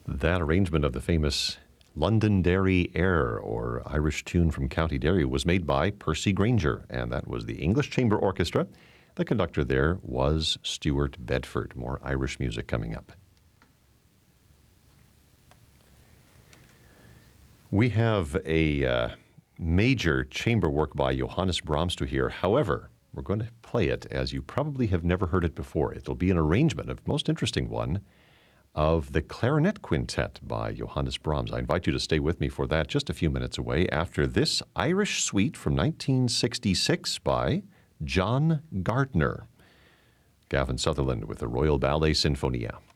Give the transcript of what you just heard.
That arrangement of the famous Londonderry Air, or Irish tune from County Derry, was made by Percy Grainger, and that was the English Chamber Orchestra. The conductor there was Stuart Bedford. More Irish music coming up. We have a major chamber work by Johannes Brahms to hear. However, we're going to play it as you probably have never heard it before. It'll be an arrangement, a most interesting one, of the Clarinet Quintet by Johannes Brahms. I invite you to stay with me for that just a few minutes away after this Irish suite from 1966 by John Gardner. Gavin Sutherland with the Royal Ballet Sinfonia.